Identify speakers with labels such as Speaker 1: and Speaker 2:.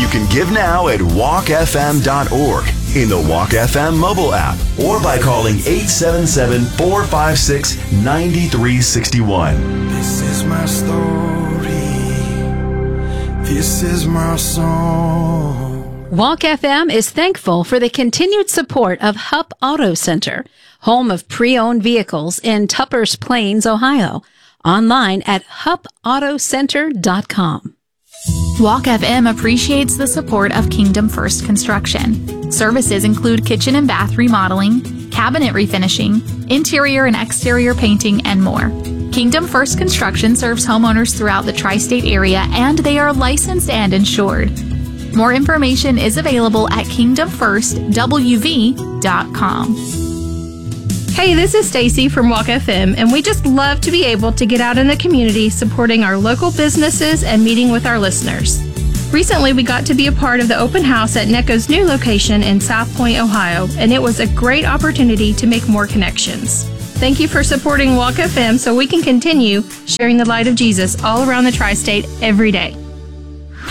Speaker 1: You can give now at walkfm.org, in the Walk FM mobile app, or by calling 877-456-9361.
Speaker 2: This is my story. This is my song.
Speaker 3: Walk FM is thankful for the continued support of Hupp Auto Center, home of pre-owned vehicles in Tuppers Plains, Ohio. Online at huppautocenter.com.
Speaker 4: Walk FM appreciates the support of Kingdom First Construction. Services include kitchen and bath remodeling, cabinet refinishing, interior and exterior painting, and more. Kingdom First Construction serves homeowners throughout the tri-state area, and they are licensed and insured. More information is available at kingdomfirstwv.com.
Speaker 5: Hey, this is Stacy from Walk FM, and we just love to be able to get out in the community supporting our local businesses and meeting with our listeners. Recently, we got to be a part of the open house at Necco's new location in South Point, Ohio, and it was a great opportunity to make more connections. Thank you for supporting Walk FM so we can continue sharing the light of Jesus all around the tri-state every day.